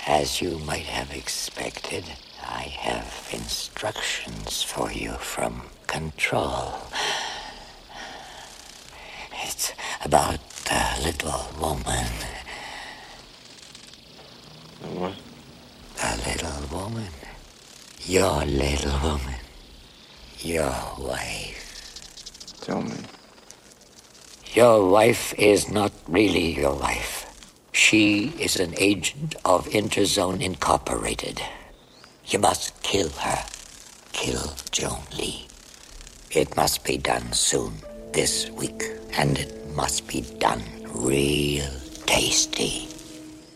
As you might have expected, I have instructions for you from Control. It's about the little woman. What? The little woman. Your little woman. Your wife. Tell me. Your wife is not really your wife. She is an agent of Interzone Incorporated. You must kill her. Kill Joan Lee. It must be done soon, this week. And it must be done real tasty.